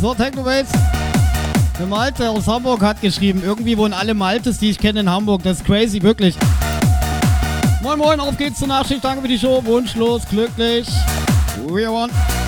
So, Technobates. Der Malte aus Hamburg hat geschrieben, irgendwie wohnen alle Maltes, die ich kenne, in Hamburg. Das ist crazy, wirklich. Moin Moin, auf geht's zur Nachschicht. Danke für die Show. Wunschlos, glücklich. We want.